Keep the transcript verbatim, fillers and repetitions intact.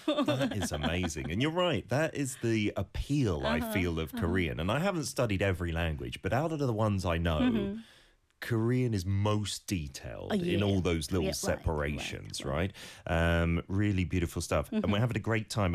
That is amazing. And you're right, that is the appeal, uh-huh, I feel, of uh-huh. Korean. And I haven't studied every language, but out of the ones I know, mm-hmm. Korean is most detailed oh, yeah. in all those little yeah, separations, right? right, right. Um, really beautiful stuff. Mm-hmm. And we're having a great time.